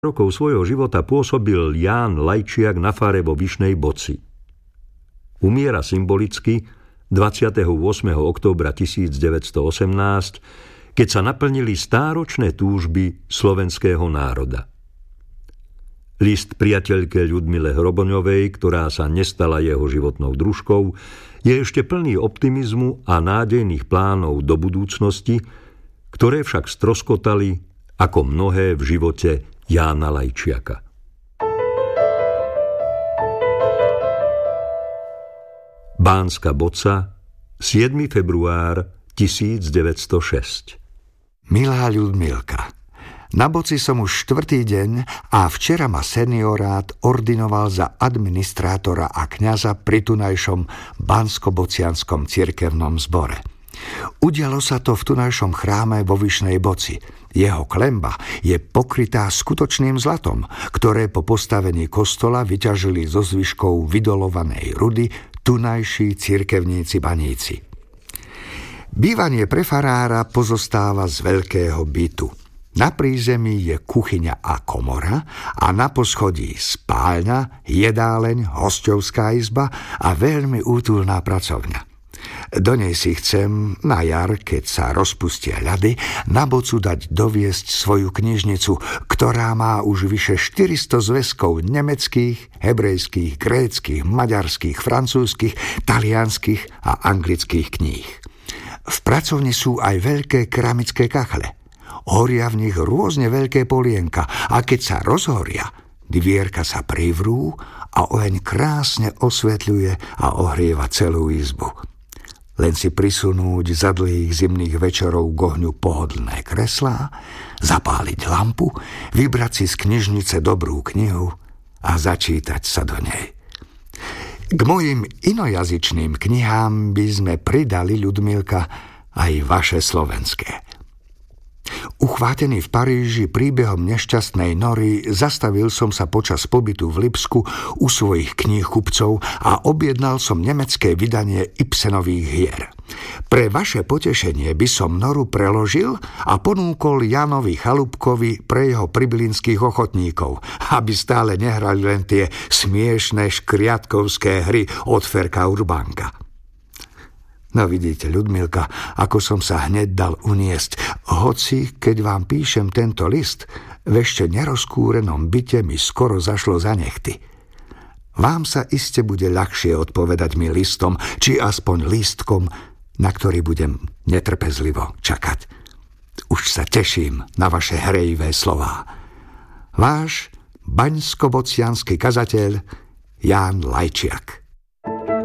rokov svojho života pôsobil Ján Lajčiak na fare vo Vyšnej Boci. Umiera symbolicky 28. októbra 1918, keď sa naplnili stáročné túžby slovenského národa. List priateľke Ľudmile Hroboňovej, ktorá sa nestala jeho životnou družkou, je ešte plný optimizmu a nádejných plánov do budúcnosti, ktoré však stroskotali ako mnohé v živote Jána Lajčiaka. Bánska Boca, 7. február 1906. Milá Ľudmilka, na Boci som už 4. deň a včera ma seniorát ordinoval za administrátora a kňaza pri tunajšom Bansko-Bocianskom cirkevnom zbore. Udialo sa to v tunajšom chráme vo Vyšnej Boci. Jeho klemba je pokrytá skutočným zlatom, ktoré po postavení kostola vyťažili zo zvyškov vydolovanej rudy tunajší cirkevníci baníci. Bývanie pre farára pozostáva z veľkého bytu. Na prízemí je kuchyňa a komora a na poschodí spálňa, jedáleň, hosťovská izba a veľmi útulná pracovňa. Do nej si chcem na jar, keď sa rozpustia ľady, na Bocu dať doviesť svoju knižnicu, ktorá má už vyše 400 zväzkov nemeckých, hebrejských, gréckych, maďarských, francúzskych, talianskych a anglických kníh. V pracovni sú aj veľké keramické kachle. Horia v nich rôzne veľké polienka a keď sa rozhoria, dvierka sa privrú a oheň krásne osvetľuje a ohrieva celú izbu. Len si prisunúť za dlhých zimných večerov k ohňu pohodlné kreslá, zapáliť lampu, vybrať si z knižnice dobrú knihu a začítať sa do nej. K mojim inojazyčným knihám by sme pridali, Ľudmilka, aj vaše slovenské. Uchvátený v Paríži príbehom nešťastnej Nory, zastavil som sa počas pobytu v Lipsku u svojich kníhkupcov a objednal som nemecké vydanie Ibsenových hier. Pre vaše potešenie by som Noru preložil a ponúkol Jánovi Chalúbkovi pre jeho priblinských ochotníkov, aby stále nehrali len tie smiešné škriatkovské hry od Ferka Urbánka. No vidíte, Ľudmilka, ako som sa hneď dal uniesť. Hoci, keď vám píšem tento list, v ešte nerozkúrenom byte mi skoro zašlo za nechty. Vám sa iste bude ľahšie odpovedať mi listom, či aspoň lístkom, na ktorý budem netrpezlivo čakať. Už sa teším na vaše hrejivé slová. Váš baňsko-bociansky kazateľ Ján Lajčiak.